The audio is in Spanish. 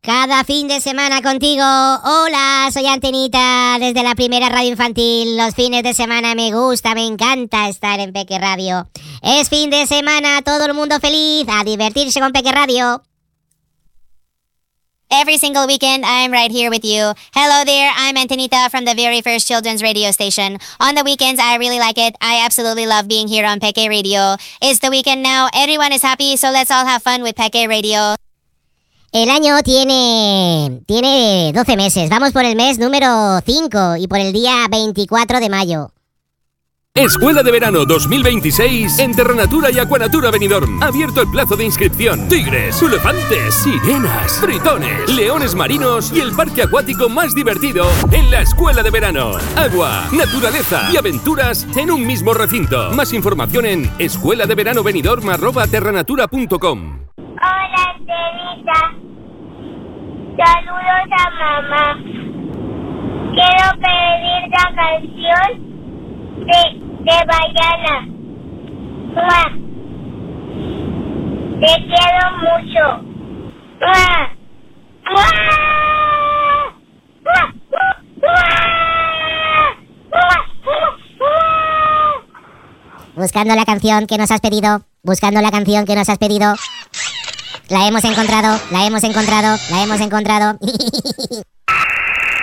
Cada fin de semana contigo. Hola, soy Antenita desde la primera radio infantil. Los fines de semana me gusta, me encanta estar en Peque Radio. Es fin de semana, todo el mundo feliz, a divertirse con Peque Radio. Every single weekend, I'm right here with you. Hello there, I'm Antenita from the very first children's radio station. On the weekends, I really like it. I absolutely love being here on Peque Radio. It's the weekend now, everyone is happy, so let's all have fun with Peque Radio. El año tiene 12 meses. Vamos por el mes número 5 y por el día 24 de mayo. Escuela de Verano 2026 en Terranatura y Aquanatura Benidorm. Abierto el plazo de inscripción. Tigres, elefantes, sirenas, tritones, leones marinos y el parque acuático más divertido en la Escuela de Verano. Agua, naturaleza y aventuras en un mismo recinto. Más información en escueladeveranobenidorm@terranatura.com. Hola, Antenita. Saludos a mamá. Quiero pedir la canción de Bayana. ¡Mua! Te quiero mucho. ¡Mua! ¡Mua! ¡Mua! ¡Mua! ¡Mua! Buscando la canción que nos has pedido. Buscando la canción que nos has pedido. La hemos encontrado.